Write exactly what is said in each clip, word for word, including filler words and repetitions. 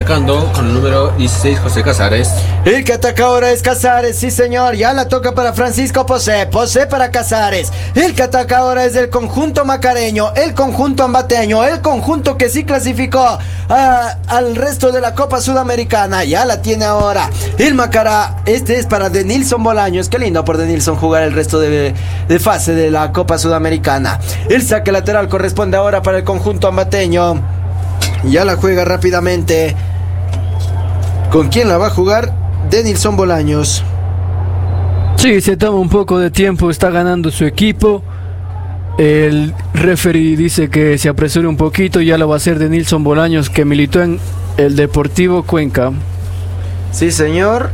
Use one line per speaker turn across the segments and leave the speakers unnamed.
atacando con el número dieciséis, José Casares.
El que ataca ahora es Casares, sí señor. Ya la toca para Francisco Posé. Posé para Casares. El que ataca ahora es el conjunto macareño, el conjunto ambateño, el conjunto que sí clasificó a, al resto de la Copa Sudamericana. Ya la tiene ahora el Macará. Este es para Denilson Bolaños. Qué lindo por Denilson jugar el resto de, de fase de la Copa Sudamericana. El saque lateral corresponde ahora para el conjunto ambateño. Ya la juega rápidamente. ¿Con quién la va a jugar? Denilson Bolaños.
Sí, se toma un poco de tiempo, está ganando su equipo. El referee dice que se apresure un poquito. Ya lo va a hacer Denilson Bolaños, que militó en el Deportivo Cuenca.
Sí, señor.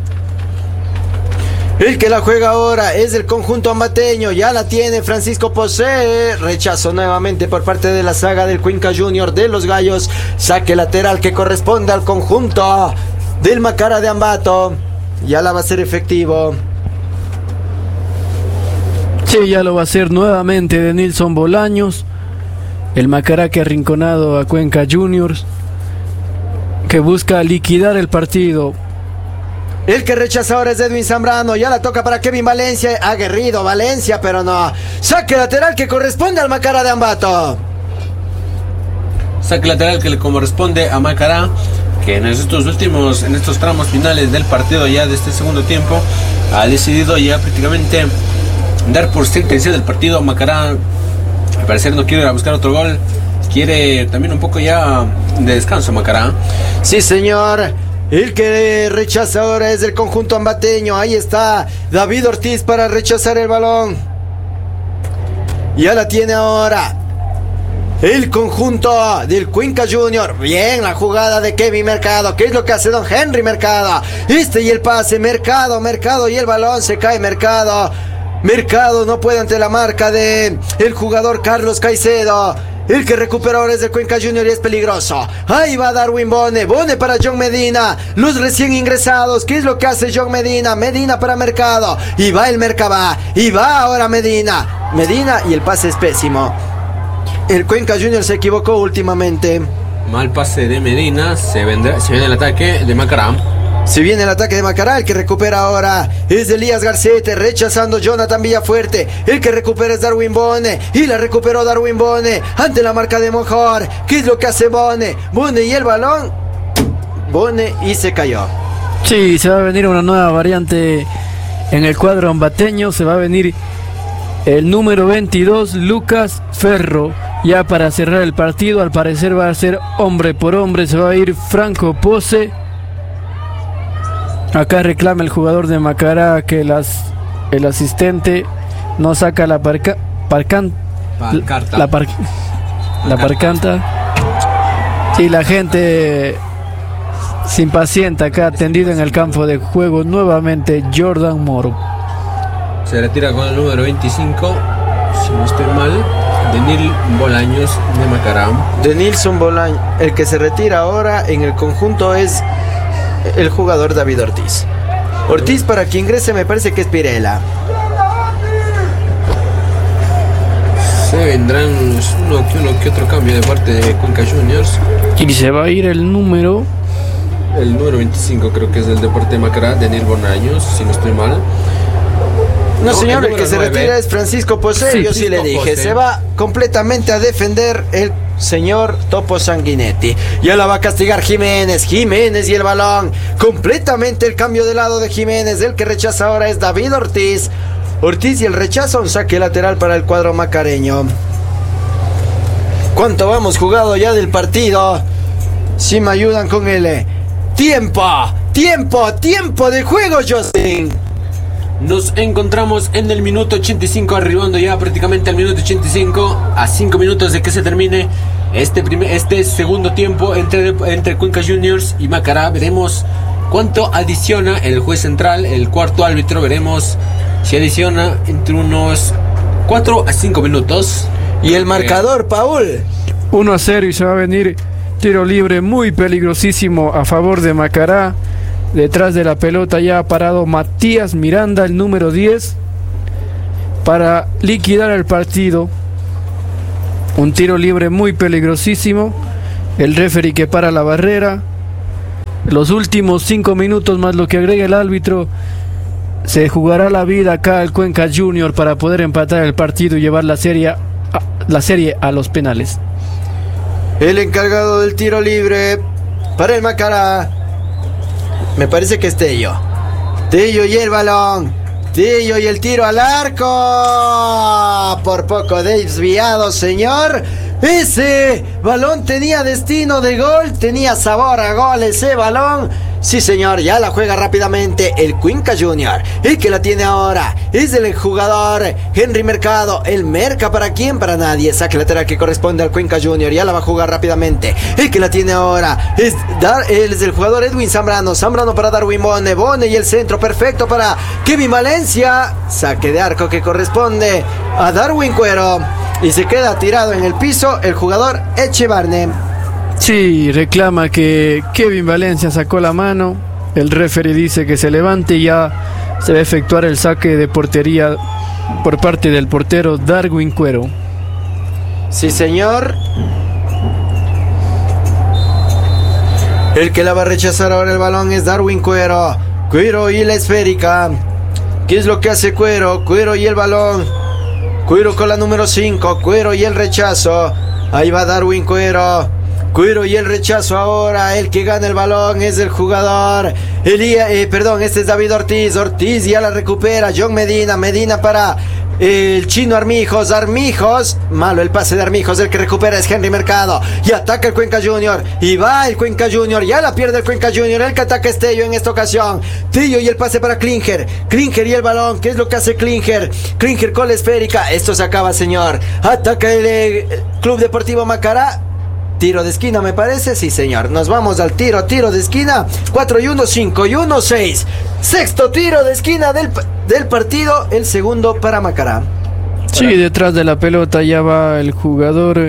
El que la juega ahora es el conjunto ambateño. Ya la tiene Francisco Posé. Rechazo nuevamente por parte de la saga del Cuenca Junior de los Gallos. Saque lateral que corresponde al conjunto del Macará de Ambato. Ya la va a hacer efectivo.
Sí, ya lo va a hacer nuevamente Denilson Bolaños. El Macará que ha arrinconado a Cuenca Juniors, que busca liquidar el partido.
El que rechaza ahora es Edwin Zambrano. Ya la toca para Kevin Valencia. Aguerrido Valencia, pero no. Saque lateral que corresponde al Macará de Ambato.
Saque lateral que le corresponde a Macará, que en estos últimos, en estos tramos finales del partido, ya de este segundo tiempo, ha decidido ya prácticamente dar por sentenciado el partido. Macará, al parecer, no quiere ir a buscar otro gol. Quiere también un poco ya de descanso Macará.
Sí, señor. El que rechaza ahora es el conjunto ambateño. Ahí está David Ortiz para rechazar el balón. Ya la tiene ahora el conjunto del Cuenca Junior. Bien la jugada de Kevin Mercado. ¿Qué es lo que hace don Henry Mercado? Este y el pase. Mercado, Mercado y el balón. Se cae Mercado. Mercado no puede ante la marca de el jugador Carlos Caicedo. El que recupera ahora es el Cuenca Junior y es peligroso. Ahí va Darwin Bone. Bone para John Medina. Los recién ingresados. ¿Qué es lo que hace John Medina? Medina para Mercado. Y va el Mercabá. Y va ahora Medina. Medina y el pase es pésimo. El Cuenca Junior se equivocó últimamente.
Mal pase de Medina. Se, vendrá, se viene el ataque de Macará.
Si viene el ataque de Macará, el que recupera ahora es Elías Garcete, rechazando Jonathan Villafuerte. El que recupera es Darwin Bone. Y la recuperó Darwin Bone ante la marca de Mojor. ¿Qué es lo que hace Bone? Bone y el balón. Bone y se cayó.
Sí, se va a venir una nueva variante en el cuadro ambateño. Se va a venir el número veintidós, Lucas Ferro. Ya para cerrar el partido, al parecer va a ser hombre por hombre. Se va a ir Franco Pose. Acá reclama el jugador de Macará que las, el asistente no saca la parca, parcan,
Parcarta.
la, par, la parcanta. Y la gente se impacienta acá, tendido en el campo de juego nuevamente Jordan Moro.
Se retira con el número veinticinco, si no estoy mal, Denil Bolaños de Macará.
Denilson Bolaños. El que se retira ahora en el conjunto es el jugador David Ortiz. Ortiz, para que ingrese, me parece que es Pirela.
Se vendrán uno que, uno que otro cambio de parte de Cuenca Juniors.
Y se va a ir el número
El número veinticinco creo que es del deporte de Macará, Denil Bolaños, si no estoy mal.
No,
No,
señor,
el
el que se
nueve.
retira es Francisco Posé.
Sí,
Yo sí le
Francisco
dije,
Posé.
se va completamente a defender el señor Topo Sanguinetti. Ya la va a castigar Jiménez. Jiménez y el balón. Completamente el cambio de lado de Jiménez. El que rechaza ahora es David Ortiz. Ortiz y el rechazo, un saque lateral para el cuadro macareño. ¿Cuánto vamos jugado ya del partido? Si me ayudan con el eh, tiempo, tiempo, tiempo de juego, Justin.
Nos encontramos en el minuto ochenta y cinco, arribando ya prácticamente al minuto ochenta y cinco, a cinco minutos de que se termine este, primer, este segundo tiempo entre, entre Cuenca Juniors y Macará. Veremos cuánto adiciona el juez central, el cuarto árbitro. Veremos si adiciona entre unos cuatro a cinco minutos.
Y el marcador, Paul.
uno a cero y se va a venir tiro libre muy peligrosísimo a favor de Macará. Detrás de la pelota ya ha parado Matías Miranda, el número diez, para liquidar el partido. Un tiro libre muy peligrosísimo. El referee que para la barrera. los últimos cinco minutos más lo que agrega el árbitro, se jugará la vida acá al Cuenca Junior para poder empatar el partido y llevar la serie a, la serie a los penales.
El encargado del tiro libre para el Macará, me parece que es Tello. Tello y el balón. Tello y el tiro al arco. Por poco desviado, señor. Ese balón tenía destino de gol, tenía sabor a gol ese balón. Sí, señor, ya la juega rápidamente el Cuenca Junior. El que la tiene ahora es el jugador Henry Mercado. El Merca, ¿para quién? Para nadie. Saque lateral que corresponde al Cuenca Junior. Ya la va a jugar rápidamente. El que la tiene ahora es, Dar, es el jugador Edwin Zambrano. Zambrano para Darwin Bone. Bone y el centro perfecto para Kevin Valencia. Saque de arco que corresponde a Darwin Cuero. Y se queda tirado en el piso el jugador Echevarne.
Sí, reclama que Kevin Valencia sacó la mano. El referee dice que se levante y ya se va a efectuar el saque de portería por parte del portero Darwin Cuero.
Sí, señor. El que la va a rechazar ahora el balón es Darwin Cuero. Cuero y la esférica. ¿Qué es lo que hace Cuero? Cuero y el balón. Cuero con la número cinco. Cuero y el rechazo. Ahí va Darwin Cuero. Cuero y el rechazo ahora. El que gana el balón es el jugador Elía, eh, perdón, este es David Ortiz. Ortiz ya la recupera. John Medina. Medina para el chino Armijos. Armijos. Malo el pase de Armijos. El que recupera es Henry Mercado. Y ataca el Cuenca Junior. Y va el Cuenca Junior. Ya la pierde el Cuenca Junior. El que ataca es Tello en esta ocasión. Tello y el pase para Klinger. Klinger y el balón. ¿Qué es lo que hace Klinger? Klinger con la esférica. Esto se acaba, señor. Ataca el, el Club Deportivo Macará. Tiro de esquina, me parece. Sí, señor. Nos vamos al tiro, tiro de esquina. cuatro y uno, cinco y uno, seis. Sexto tiro de esquina del, del partido. El segundo para Macará.
Sí, detrás de la pelota ya va el jugador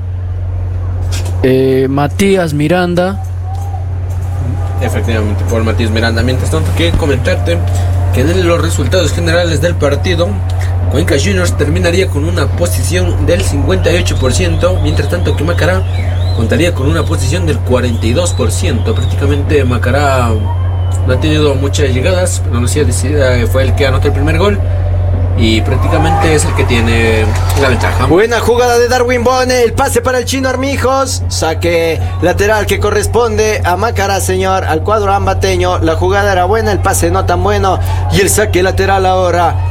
eh, Matías Miranda.
Efectivamente, por Matías Miranda. Mientras tanto, quiero comentarte que en los resultados generales del partido, Cuenca Juniors terminaría con una posición del cincuenta y ocho por ciento, mientras tanto que Macará contaría con una posición del cuarenta y dos por ciento. Prácticamente Macará no ha tenido muchas llegadas, pero no sé, decidida fue el que anotó el primer gol y prácticamente es el que tiene la ventaja.
Buena jugada de Darwin Bone, el pase para el chino Armijos, saque lateral que corresponde a Macará, señor, al cuadro ambateño. La jugada era buena, el pase no tan bueno y el saque lateral ahora.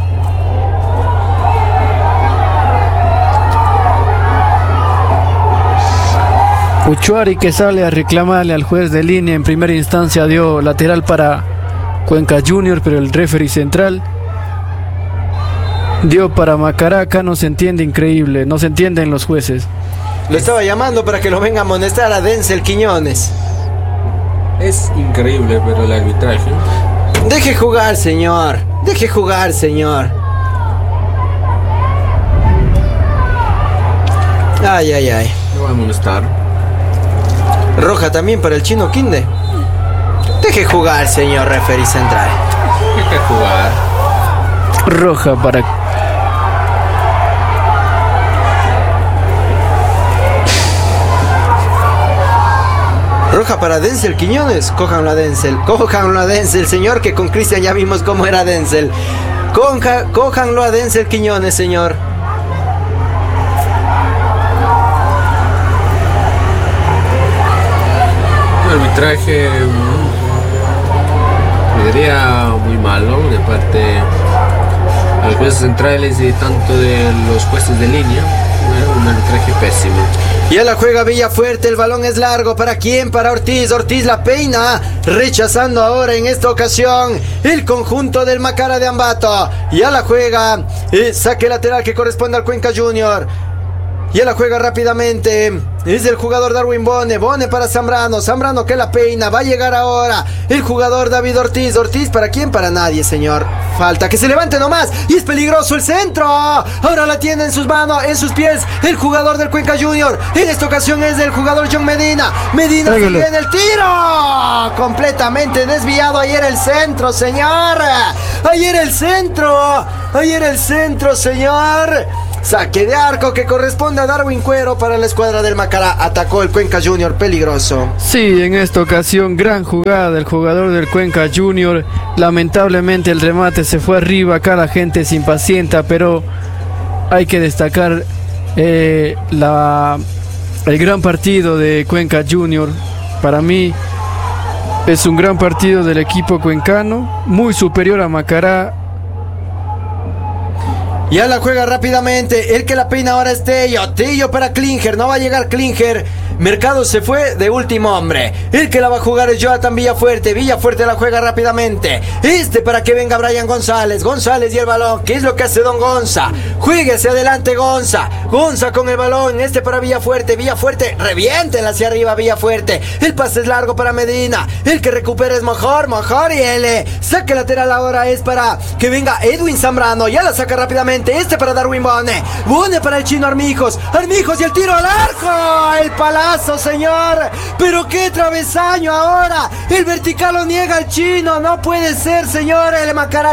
Uchuari, que sale a reclamarle al juez de línea, en primera instancia dio lateral para Cuenca Junior, pero el referee central dio para Macará. Acá no se entiende, increíble, no se entienden los jueces.
Lo estaba llamando para que lo venga a amonestar a Denzel Quiñones.
Es increíble, pero el arbitraje.
Deje jugar, señor. Deje jugar, señor. Ay, ay, ay.
No va a amonestar.
Roja también para el chino Quinde. Deje jugar, señor referee central.
Deje jugar.
Roja para...
Roja para Denzel Quiñones. Cójanlo a Denzel. Cójanlo a Denzel, señor, que con Cristian ya vimos cómo era Denzel. Coja, cójanlo a Denzel Quiñones, señor.
Arbitraje, me diría muy malo de parte de los jueces centrales y tanto de los jueces de línea. Un arbitraje pésimo.
Y a la juega Villafuerte, el balón es largo. ¿Para quién? Para Ortiz. Ortiz la peina, rechazando ahora en esta ocasión el conjunto del Macará de Ambato. Y a la juega eh, saque lateral que corresponde al Cuenca Junior. Y a la juega rápidamente es el jugador Darwin Bone. Bone para Zambrano. Zambrano que la peina. Va a llegar ahora el jugador David Ortiz. Ortiz, ¿para quién? Para nadie, señor. Falta que se levante nomás. Y es peligroso el centro. Ahora la tiene en sus manos, en sus pies, el jugador del Cuenca Junior. En esta ocasión es el jugador John Medina. Medina sigue en el tiro. Completamente desviado. Ahí era el centro, señor. Ahí era el centro. Ahí era el centro, señor. Saque de arco que corresponde a Darwin Cuero para la escuadra del Macará. Atacó el Cuenca Junior, peligroso.
Sí, en esta ocasión gran jugada del jugador del Cuenca Junior. Lamentablemente el remate se fue arriba, acá la gente se impacienta, pero hay que destacar eh, la, el gran partido de Cuenca Junior. Para mí es un gran partido del equipo cuencano, muy superior a Macará.
Ya la juega rápidamente. El que la peina ahora es Tello. Tello para Klinger. No va a llegar Klinger. Mercado se fue de último hombre. El que la va a jugar es Jonathan Villafuerte. Villafuerte la juega rápidamente. Este para que venga Brian González. González y el balón. ¿Qué es lo que hace Don Gonza? Juegue hacia adelante Gonza. Gonza con el balón. Este para Villafuerte. Villafuerte. Revienten hacia arriba Villafuerte. El pase es largo para Medina. El que recupera es mejor. Mejor y el saque lateral ahora es para que venga Edwin Zambrano. Ya la saca rápidamente. Este para Darwin Bone. Bone para el chino Armijos. Armijos y el tiro al arco. El palazo, señor. Pero qué travesaño ahora. El vertical lo niega el chino. No puede ser, señor. El Macará